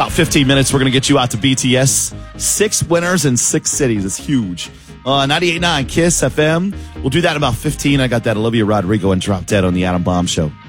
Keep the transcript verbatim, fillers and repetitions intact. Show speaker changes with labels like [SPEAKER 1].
[SPEAKER 1] About fifteen minutes, we're going to get you out to B T S. Six winners in six cities. It's huge. Uh, ninety-eight point nine KISS F M. We'll do that in about fifteen. I got that Olivia Rodrigo and Drop Dead on the Adam Bomb Show.